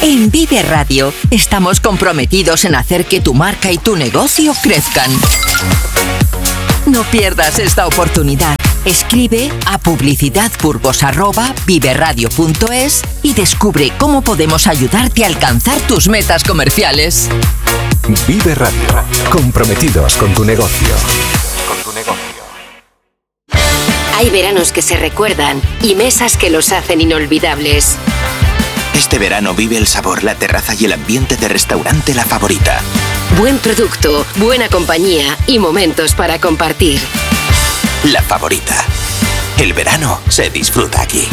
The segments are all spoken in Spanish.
En Vive Radio estamos comprometidos en hacer que tu marca y tu negocio crezcan. No pierdas esta oportunidad. Escribe a publicidadburgos@viveradio.es y descubre cómo podemos ayudarte a alcanzar tus metas comerciales. Vive Radio. Comprometidos con tu negocio. Hay veranos que se recuerdan y mesas que los hacen inolvidables. Este verano vive el sabor, la terraza y el ambiente de restaurante La Favorita. Buen producto, buena compañía y momentos para compartir. La Favorita. El verano se disfruta aquí.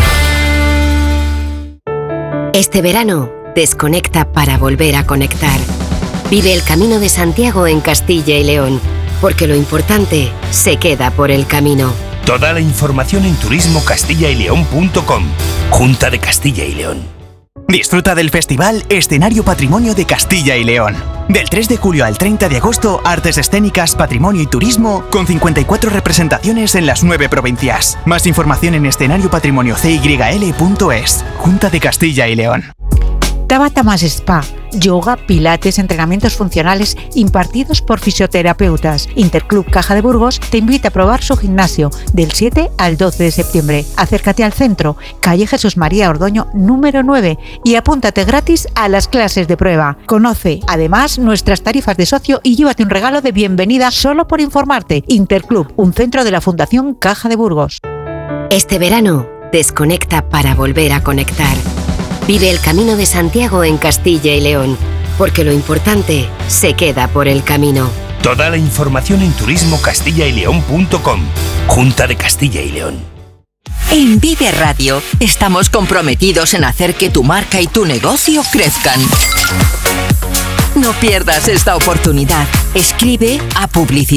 Este verano, desconecta para volver a conectar. Vive el Camino de Santiago en Castilla y León, porque lo importante se queda por el camino. Toda la información en turismocastillayleón.com. Junta de Castilla y León. Disfruta del Festival Escenario Patrimonio de Castilla y León. Del 3 de julio al 30 de agosto, artes escénicas, patrimonio y turismo, con 54 representaciones en las 9 provincias. Más información en escenariopatrimoniocyl.es. Junta de Castilla y León. Tabata Más Spa, yoga, pilates, entrenamientos funcionales impartidos por fisioterapeutas. Interclub Caja de Burgos te invita a probar su gimnasio del 7 al 12 de septiembre. Acércate al centro, calle Jesús María Ordoño, número 9, y apúntate gratis a las clases de prueba. Conoce, además, nuestras tarifas de socio y llévate un regalo de bienvenida solo por informarte. Interclub, un centro de la Fundación Caja de Burgos. Este verano, desconecta para volver a conectar. Vive el Camino de Santiago en Castilla y León, porque lo importante se queda por el camino. Toda la información en turismocastillayleón.com. Junta de Castilla y León. En Vive Radio estamos comprometidos en hacer que tu marca y tu negocio crezcan. No pierdas esta oportunidad. Escribe a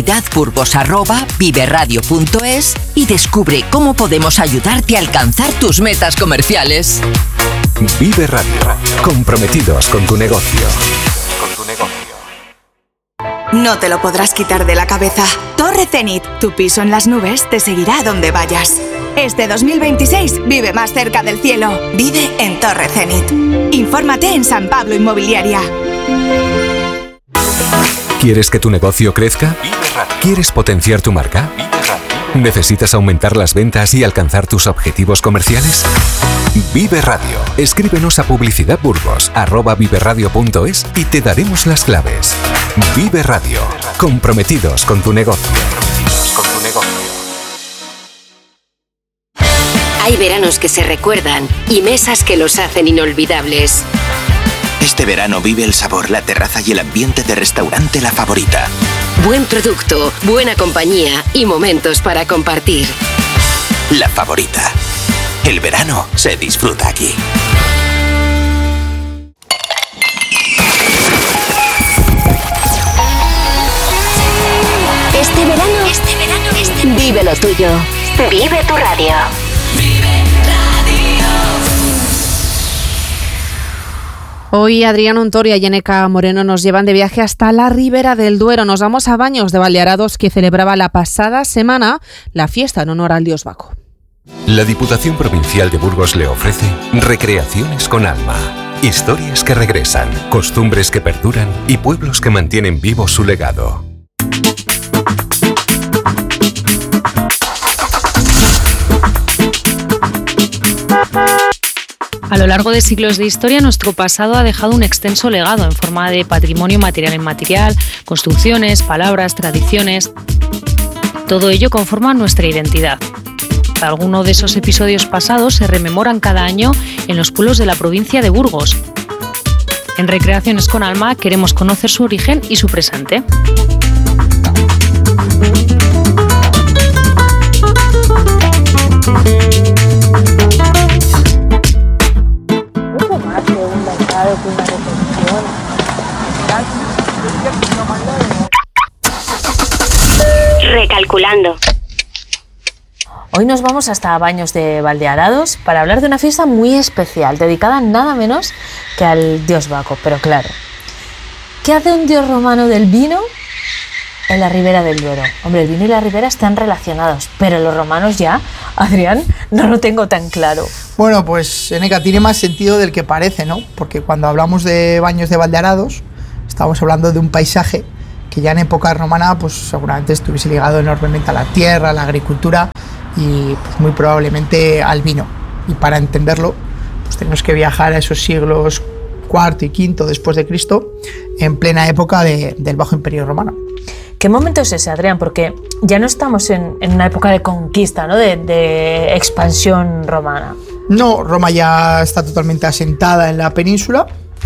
publicidadburgos@viveradio.es y descubre cómo podemos ayudarte a alcanzar tus metas comerciales. Vive Radio. Comprometidos con tu negocio. No te lo podrás quitar de la cabeza. Torre Zenit, tu piso en las nubes, te seguirá donde vayas. Este 2026 vive más cerca del cielo. Vive en Torre Zenit. Infórmate en San Pablo Inmobiliaria. ¿Quieres que tu negocio crezca? ¿Quieres potenciar tu marca? ¿Necesitas aumentar las ventas y alcanzar tus objetivos comerciales? Vive Radio. Escríbenos a publicidadburgos@viveradio.es y te daremos las claves. Vive Radio. Comprometidos con tu negocio. Hay veranos que se recuerdan y mesas que los hacen inolvidables. Este verano vive el sabor, la terraza y el ambiente de restaurante La Favorita. Buen producto, buena compañía y momentos para compartir. La Favorita. El verano se disfruta aquí. Este verano, vive lo tuyo. Vive tu radio. Hoy Adrián Ontoria y Eneca Moreno nos llevan de viaje hasta la Ribera del Duero. Nos vamos a Baños de Valdearados, que celebraba la pasada semana la fiesta en honor al dios Baco. La Diputación Provincial de Burgos le ofrece Recreaciones con Alma. Historias que regresan, costumbres que perduran y pueblos que mantienen vivo su legado. A lo largo de siglos de historia, nuestro pasado ha dejado un extenso legado en forma de patrimonio material e inmaterial, construcciones, palabras, tradiciones. Todo ello conforma nuestra identidad. Algunos de esos episodios pasados se rememoran cada año en los pueblos de la provincia de Burgos. En Recreaciones con Alma queremos conocer su origen y su presente. Recalculando. Hoy nos vamos hasta Baños de Valdearados para hablar de una fiesta muy especial, dedicada nada menos que al dios Baco. Pero claro, ¿qué hace un dios romano del vino en la Ribera del Duero. Hombre, el vino y la ribera están relacionados, pero los romanos ya, Adrián, no lo tengo tan claro. Bueno, pues Eneca, tiene más sentido del que parece, ¿no? Porque cuando hablamos de Baños de Valdearados, estamos hablando de un paisaje que ya en época romana pues seguramente estuviese ligado enormemente a la tierra, a la agricultura y pues, muy probablemente al vino. Y para entenderlo, pues tenemos que viajar a esos siglos IV y V después de Cristo, en plena época del Bajo Imperio Romano. ¿Qué momento es ese, Adrián? Porque ya no estamos en una época de conquista, ¿no? de expansión romana. No, Roma ya está totalmente asentada en la península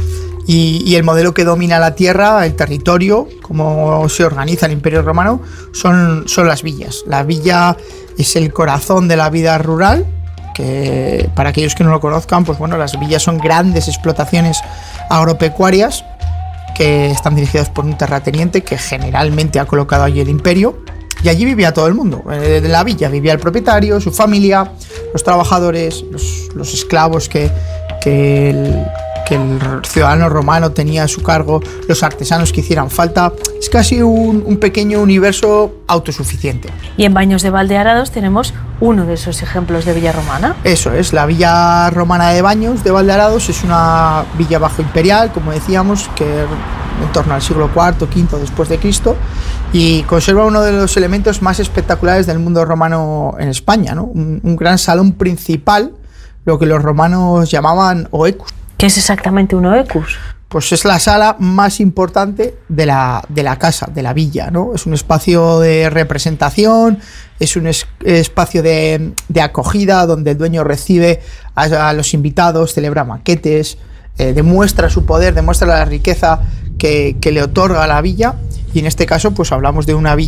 y el modelo que domina la tierra, el territorio, cómo se organiza el Imperio Romano, son las villas. La villa es el corazón de la vida rural, que para aquellos que no lo conozcan, pues bueno, las villas son grandes explotaciones agropecuarias que están dirigidas por un terrateniente que generalmente ha colocado allí el imperio, y allí vivía todo el mundo. En la villa vivía el propietario, su familia, los trabajadores, los esclavos que el ciudadano romano tenía a su cargo, los artesanos que hicieran falta. Es casi un pequeño universo autosuficiente. Y en Baños de Valdearados tenemos uno de esos ejemplos de villa romana. Eso es, la villa romana de Baños de Valdearados es una villa bajo imperial, como decíamos, que en torno al siglo IV, V después de Cristo, y conserva uno de los elementos más espectaculares del mundo romano en España, ¿no? Un gran salón principal, lo que los romanos llamaban oecus. ¿Qué es exactamente un oecus? Pues es la sala más importante de la casa, de la villa, ¿no? Es un espacio de representación, es un espacio de acogida donde el dueño recibe a los invitados, celebra banquetes, demuestra su poder, demuestra la riqueza que le otorga a la villa, y en este caso pues hablamos de una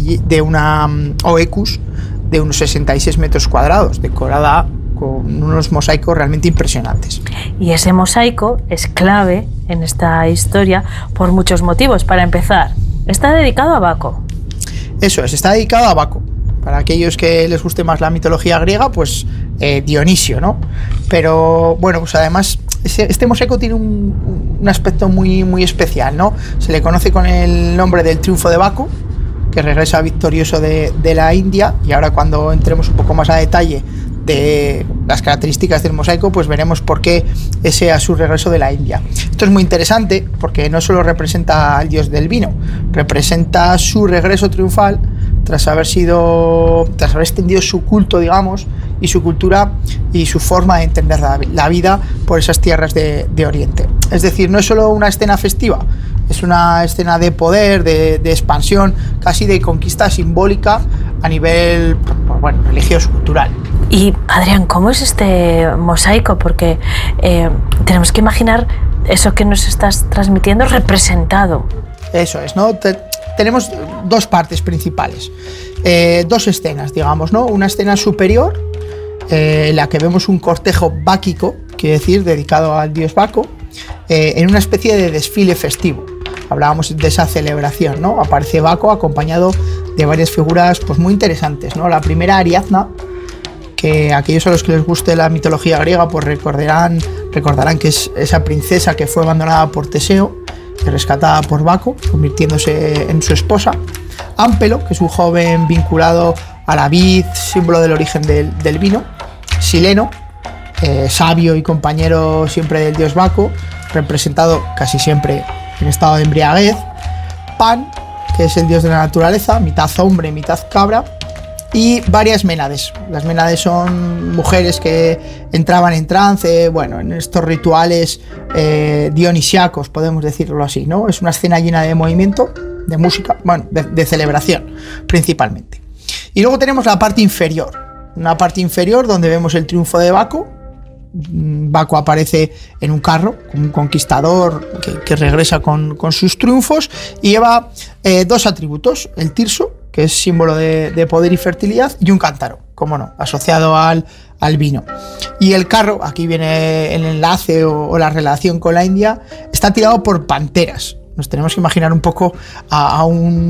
oecus de unos 66 metros cuadrados, decorada con unos mosaicos realmente impresionantes. Y ese mosaico es clave en esta historia por muchos motivos. Para empezar, está dedicado a Baco. Eso es, está dedicado a Baco. Para aquellos que les guste más la mitología griega, pues Dionisio, ¿no? Pero bueno, pues además este mosaico tiene un aspecto muy especial, ¿no? Se le conoce con el nombre del triunfo de Baco, que regresa victorioso de la India, y ahora cuando entremos un poco más a detalle de las características del mosaico, pues veremos por qué ese a su regreso de la India. Esto es muy interesante porque no solo representa al dios del vino, representa su regreso triunfal tras haber extendido su culto, digamos, y su cultura y su forma de entender la vida por esas tierras de Oriente. Es decir, no es solo una escena festiva, es una escena de poder, de expansión, casi de conquista simbólica a nivel, bueno, religioso, cultural. Y Adrián, ¿cómo es este mosaico? Porque tenemos que imaginar eso que nos estás transmitiendo representado. Eso es, ¿no? Tenemos dos partes principales, dos escenas, digamos, ¿no? Una escena superior, en la que vemos un cortejo báquico, quiere decir, dedicado al dios Baco, en una especie de desfile festivo. Hablábamos de esa celebración, ¿no? Aparece Baco acompañado de varias figuras pues muy interesantes, ¿no? La primera, Ariadna, que aquellos a los que les guste la mitología griega pues recordarán que es esa princesa que fue abandonada por Teseo y rescatada por Baco, convirtiéndose en su esposa. Ámpelo, que es un joven vinculado a la vid, símbolo del origen del vino. Sileno, sabio y compañero siempre del dios Baco, representado casi siempre en estado de embriaguez. Pan, que es el dios de la naturaleza, mitad hombre, mitad cabra. Y varias Ménades. Las Ménades son mujeres que entraban en trance, bueno, en estos rituales dionisiacos, podemos decirlo así, ¿no? Es una escena llena de movimiento, de música, bueno, de celebración, principalmente. Y luego tenemos la parte inferior, una parte inferior donde vemos el triunfo de Baco. Baco aparece en un carro, como un conquistador que regresa con sus triunfos, y lleva dos atributos: el tirso, que es símbolo de poder y fertilidad, y un cántaro, como no, asociado al vino. Y el carro, aquí viene el enlace o la relación con la India, está tirado por panteras. Nos tenemos que imaginar un poco a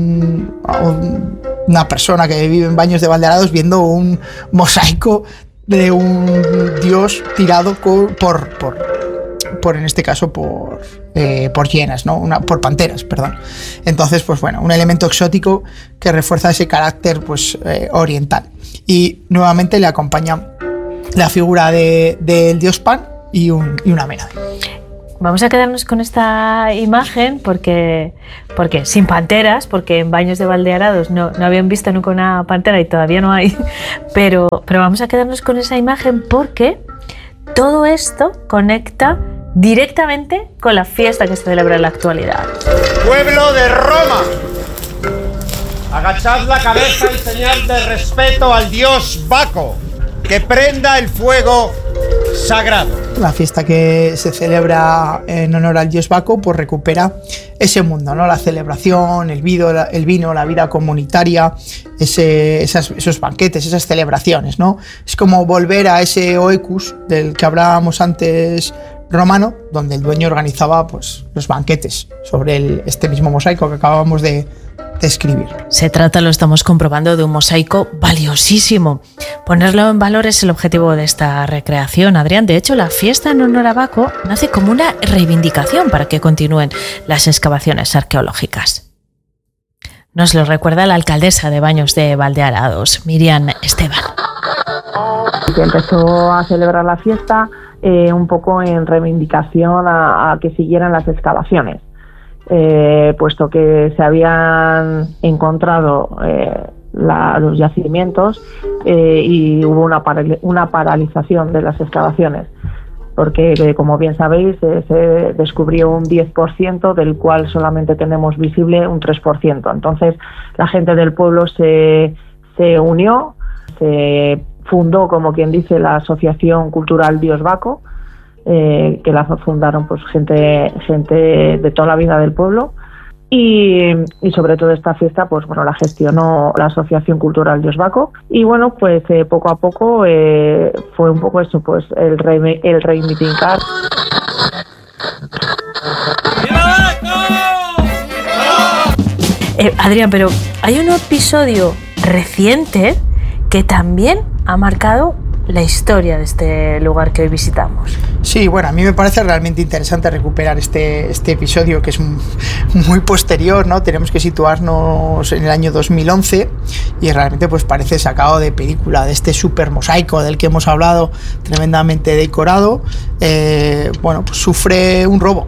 una persona que vive en Baños de Valdearados viendo un mosaico de un dios tirado por en este caso por hienas, ¿no? Por panteras, perdón. Entonces, pues bueno, un elemento exótico que refuerza ese carácter pues oriental. Y nuevamente le acompaña la figura del dios Pan y una Ménade. Vamos a quedarnos con esta imagen porque sin panteras, porque en Baños de Valdearados no habían visto nunca una pantera y todavía no hay, pero vamos a quedarnos con esa imagen porque todo esto conecta directamente con la fiesta que se celebra en la actualidad. Pueblo de Roma, agachad la cabeza en señal de respeto al dios Baco, que prenda el fuego sagrado. La fiesta que se celebra en honor al dios Baco pues recupera ese mundo, ¿no? La celebración, el vino, la vida comunitaria, esos banquetes, esas celebraciones, ¿no? Es como volver a ese oecus del que hablábamos antes romano, donde el dueño organizaba pues los banquetes sobre este mismo mosaico que acabamos de escribir. Se trata, lo estamos comprobando, de un mosaico valiosísimo. Ponerlo en valor es el objetivo de esta recreación, Adrián. De hecho, la fiesta en honor a Baco nace como una reivindicación para que continúen las excavaciones arqueológicas. Nos lo recuerda la alcaldesa de Baños de Valdearados, Miriam Esteban. Que empezó a celebrar la fiesta un poco en reivindicación a que siguieran las excavaciones. Puesto que se habían encontrado los yacimientos y hubo una paralización de las excavaciones, porque como bien sabéis se descubrió un 10% del cual solamente tenemos visible un 3%. Entonces la gente del pueblo se unió, se fundó, como quien dice, la Asociación Cultural Dios Baco, que la fundaron pues gente de toda la vida del pueblo, y sobre todo esta fiesta pues bueno la gestionó la Asociación Cultural Dios Baco, y bueno pues poco a poco fue un poco eso, pues el reivindicar. Adrián, pero hay un episodio reciente que también ha marcado la historia de este lugar que hoy visitamos. Sí, bueno, a mí me parece realmente interesante recuperar este episodio, que es muy posterior, ¿no? Tenemos que situarnos en el año 2011 y realmente pues parece sacado de película, de este super mosaico del que hemos hablado, tremendamente decorado. Bueno, pues sufre un robo,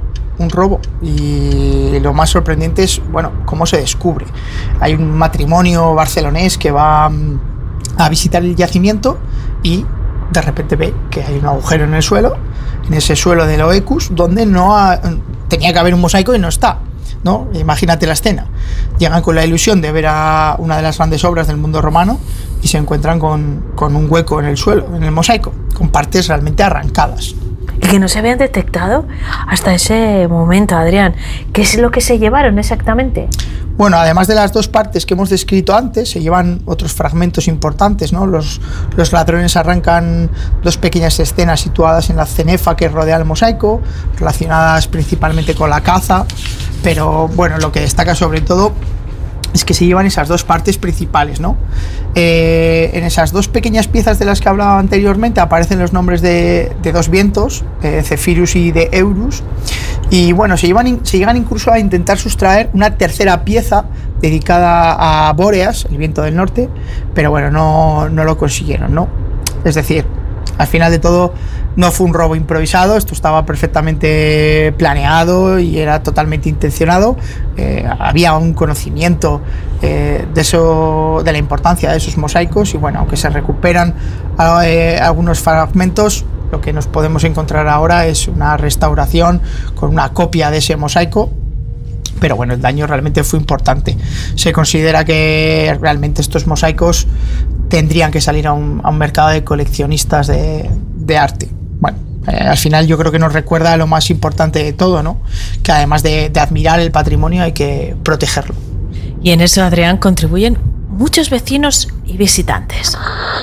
y lo más sorprendente es, bueno, cómo se descubre. Hay un matrimonio barcelonés que va a visitar el yacimiento y de repente ve que hay un agujero en el suelo, en ese suelo del Oecus, donde tenía que haber un mosaico y no está, ¿no? Imagínate la escena. Llegan con la ilusión de ver a una de las grandes obras del mundo romano y se encuentran con un hueco en el suelo, en el mosaico, con partes realmente arrancadas. Y que no se habían detectado hasta ese momento, Adrián. ¿Qué es lo que se llevaron exactamente? Bueno, además de las dos partes que hemos descrito antes, se llevan otros fragmentos importantes, ¿no? Los ladrones arrancan dos pequeñas escenas situadas en la cenefa que rodea el mosaico, relacionadas principalmente con la caza, pero bueno, lo que destaca sobre todo es que se llevan esas dos partes principales, ¿no? En esas dos pequeñas piezas de las que hablaba anteriormente aparecen los nombres de dos vientos, de Zephyrus y de Eurus, y bueno, se llegan incluso a intentar sustraer una tercera pieza dedicada a Bóreas, el viento del norte, pero bueno, no lo consiguieron, ¿no? Es decir, al final de todo no fue un robo improvisado, esto estaba perfectamente planeado y era totalmente intencionado. Había un conocimiento de la importancia de esos mosaicos y bueno, aunque se recuperan algunos fragmentos, lo que nos podemos encontrar ahora es una restauración con una copia de ese mosaico. Pero bueno, el daño realmente fue importante. Se considera que realmente estos mosaicos tendrían que salir a un mercado de coleccionistas de arte. Bueno, al final yo creo que nos recuerda lo más importante de todo, ¿no? Que además de admirar el patrimonio hay que protegerlo. Y en eso, Adrián, contribuyen muchos vecinos y visitantes.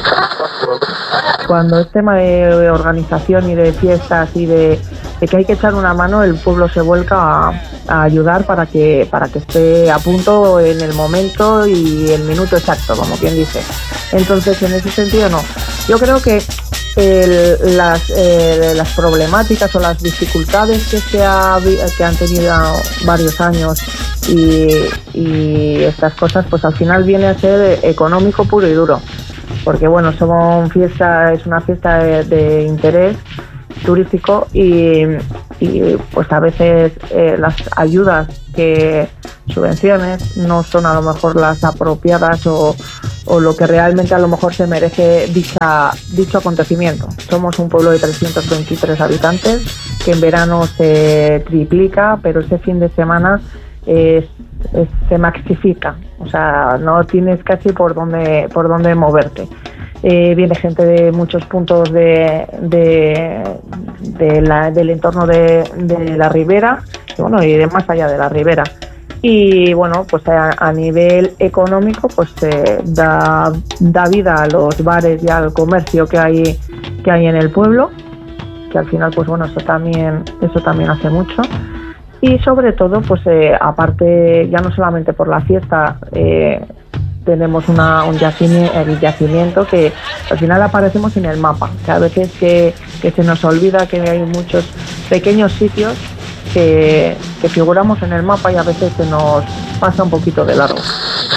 Cuando es tema de organización y de fiestas y de que hay que echar una mano, el pueblo se vuelca a ayudar para que esté a punto en el momento y el minuto exacto, como quien dice. Entonces, en ese sentido, no. Yo creo que las problemáticas o las dificultades que han tenido varios años y estas cosas, pues al final viene a ser económico puro y duro, porque bueno, es una fiesta de interés turístico y pues a veces las ayudas, subvenciones, no son a lo mejor las apropiadas o lo que realmente a lo mejor se merece dicho acontecimiento. Somos un pueblo de 323 habitantes que en verano se triplica, pero ese fin de semana se maxifica, o sea, no tienes casi por dónde moverte. Viene gente de muchos puntos del entorno de la ribera y de más allá de la ribera. Y bueno, pues a nivel económico, pues da vida a los bares y al comercio que hay en el pueblo, que al final, pues bueno, eso también hace mucho. Y sobre todo, pues aparte, ya no solamente por la fiesta, tenemos el yacimiento que al final aparecemos en el mapa, que a veces que se nos olvida que hay muchos pequeños sitios que figuramos en el mapa y a veces se nos pasa un poquito de largo.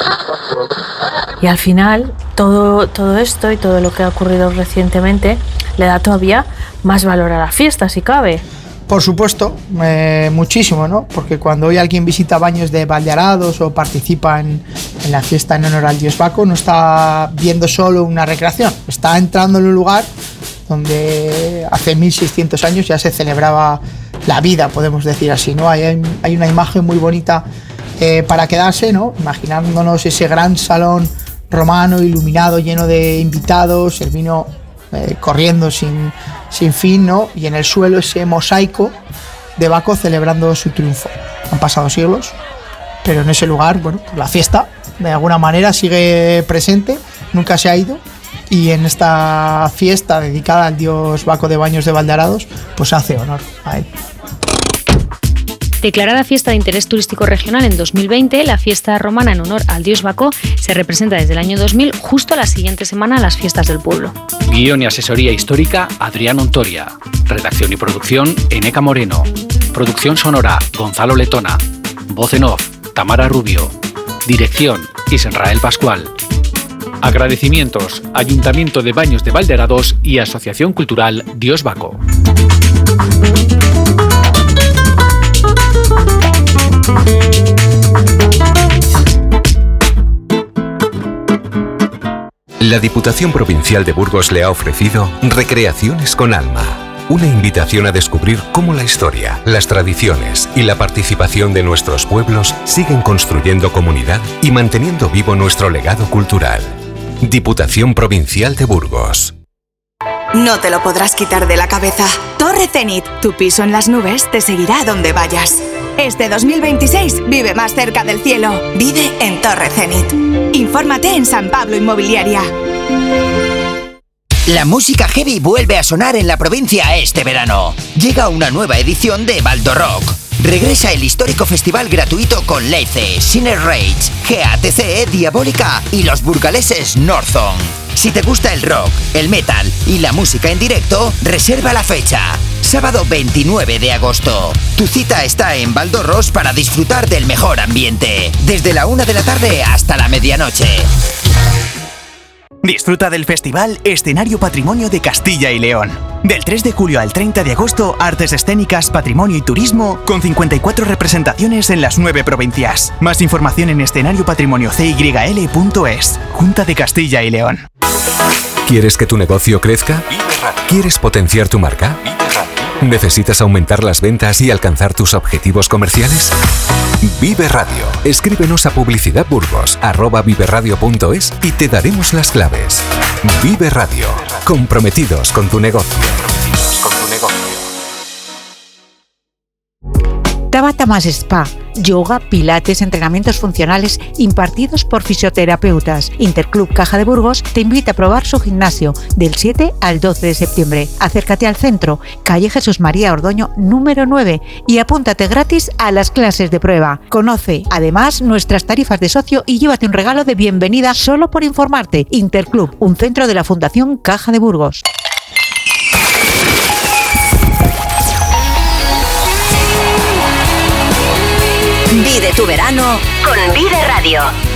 Y al final todo esto y todo lo que ha ocurrido recientemente le da todavía más valor a la fiesta, si cabe. Por supuesto, muchísimo, ¿no? Porque cuando hoy alguien visita Baños de Valdearados o participa en la fiesta en honor al dios Baco, no está viendo solo una recreación, está entrando en un lugar donde hace 1600 años ya se celebraba la vida, podemos decir así, ¿no? Hay una imagen muy bonita para quedarse, ¿no? Imaginándonos ese gran salón romano iluminado, lleno de invitados, el vino corriendo sin fin, ¿no? Y en el suelo ese mosaico de Baco celebrando su triunfo. Han pasado siglos, pero en ese lugar, bueno, la fiesta de alguna manera sigue presente, nunca se ha ido, y en esta fiesta dedicada al dios Baco de Baños de Valdearados, pues hace honor a él. Declarada fiesta de interés turístico regional en 2020, la fiesta romana en honor al dios Baco se representa desde el año 2000, justo a la siguiente semana a las fiestas del pueblo. Guión y asesoría histórica, Adrián Ontoria. Redacción y producción, Eneca Moreno. Producción sonora, Gonzalo Letona. Voz en off, Tamara Rubio. Dirección, Israel Pascual. Agradecimientos, Ayuntamiento de Baños de Valdearados y Asociación Cultural Dios Baco. La Diputación Provincial de Burgos le ha ofrecido Recreaciones con Alma, una invitación a descubrir cómo la historia, las tradiciones y la participación de nuestros pueblos siguen construyendo comunidad y manteniendo vivo nuestro legado cultural. Diputación Provincial de Burgos. No te lo podrás quitar de la cabeza. Torre Zenit, tu piso en las nubes, te seguirá donde vayas. Este 2026 vive más cerca del cielo. Vive en Torre Zenit. Infórmate en San Pablo Inmobiliaria. La música heavy vuelve a sonar en la provincia este verano. Llega una nueva edición de Baldo Rock. Regresa el histórico festival gratuito con Leice, Sinner Rage, GATC, Diabólica y los burgaleses Northon. Si te gusta el rock, el metal y la música en directo, reserva la fecha. Sábado 29 de agosto. Tu cita está en Valdorros para disfrutar del mejor ambiente. Desde la 1 de la tarde hasta la medianoche. Disfruta del Festival Escenario Patrimonio de Castilla y León. Del 3 de julio al 30 de agosto, artes escénicas, patrimonio y turismo, con 54 representaciones en las 9 provincias. Más información en escenariopatrimoniocyl.es. Junta de Castilla y León. ¿Quieres que tu negocio crezca? ¿Quieres potenciar tu marca? ¿Necesitas aumentar las ventas y alcanzar tus objetivos comerciales? Vive Radio. Escríbenos a publicidadburgos@viveradio.es y te daremos las claves. Vive Radio. Comprometidos con tu negocio. Tabata más Spa, yoga, pilates, entrenamientos funcionales impartidos por fisioterapeutas. Interclub Caja de Burgos te invita a probar su gimnasio del 7 al 12 de septiembre. Acércate al centro, calle Jesús María Ordoño número 9 y apúntate gratis a las clases de prueba. Conoce además nuestras tarifas de socio y llévate un regalo de bienvenida solo por informarte. Interclub, un centro de la Fundación Caja de Burgos. Vive tu verano con Vive Radio.